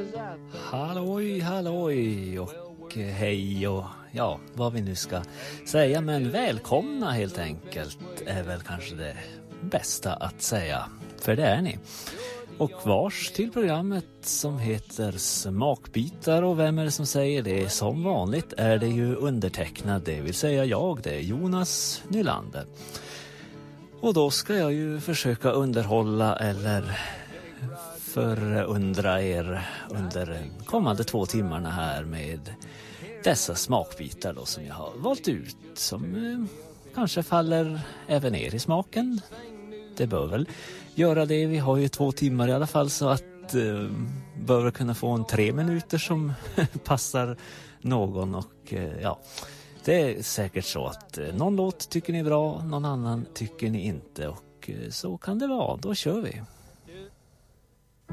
Halloj och hej och ja, vad vi nu ska säga, men välkomna helt enkelt är väl kanske det bästa att säga, för det är ni. Och vars till programmet som heter Smakbitar, och vem är det som säger det? Som vanligt är det ju undertecknad, det vill säga jag, det är Jonas Nylander. Och då ska jag ju försöka underhålla eller förundra er under de kommande 2 timmarna här med dessa smakbitar då som jag har valt ut, som kanske faller även er i smaken. Det bör väl göra det, vi har ju 2 timmar i alla fall, så att bör kunna få en 3 minuter som passar någon. Och ja, det är säkert så att någon låt tycker ni är bra, någon annan tycker ni inte, och så kan det vara, då kör vi.